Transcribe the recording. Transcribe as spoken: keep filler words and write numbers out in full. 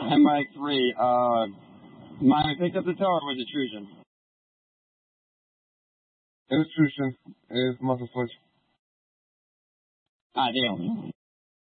And Mike three, uh, Miami picked up the toe, or was it Trujan? It was Trujan. It was muscle switch. Ideal.